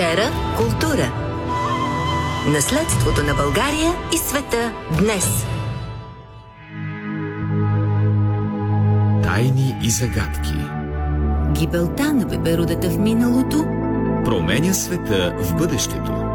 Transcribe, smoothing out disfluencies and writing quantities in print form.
Тера култура. Наследството на България и света днес. Тайни и загадки. Гибелта на беберудата в миналото Променя света в бъдещето.